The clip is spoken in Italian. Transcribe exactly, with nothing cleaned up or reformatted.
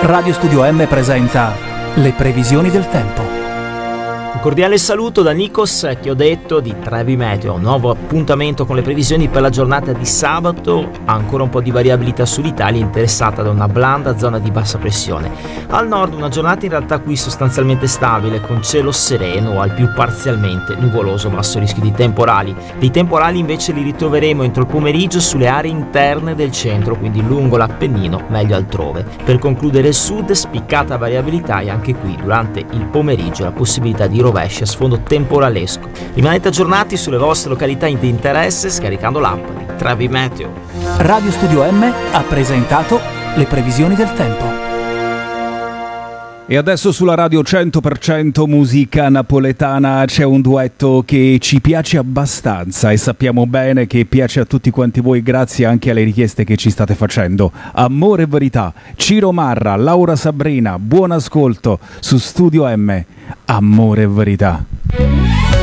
Radio Studio M presenta le previsioni del tempo. Un cordiale saluto da Nikos che ho detto di Trevi Meteo, un nuovo appuntamento con le previsioni per la giornata di sabato, ancora un po' di variabilità sull'Italia interessata da una blanda zona di bassa pressione. Al nord una giornata in realtà qui sostanzialmente stabile, con cielo sereno o al più parzialmente nuvoloso, basso rischio di temporali. Dei temporali invece li ritroveremo entro il pomeriggio sulle aree interne del centro, quindi lungo l'Appennino, meglio altrove. Per concludere il sud, spiccata variabilità e anche qui durante il pomeriggio la possibilità di rovesci a sfondo temporalesco. Rimanete aggiornati sulle vostre località di interesse scaricando l'app di Trevi Meteo. Radio Studio M ha presentato le previsioni del tempo. E adesso sulla radio cento per cento musica napoletana c'è un duetto che ci piace abbastanza e sappiamo bene che piace a tutti quanti voi grazie anche alle richieste che ci state facendo. Amore e verità, Ciro Marra, Laura Sabrina, buon ascolto su Studio M. Amore e verità.